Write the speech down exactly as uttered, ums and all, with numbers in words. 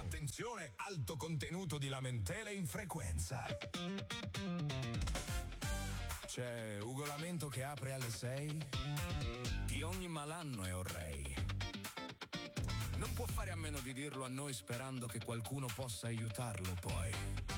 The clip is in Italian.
Attenzione, alto contenuto di lamentele in frequenza. C'è Ugolamento che apre alle sei. Di ogni malanno è orrei. Non può fare a meno di dirlo a noi sperando che qualcuno possa aiutarlo poi.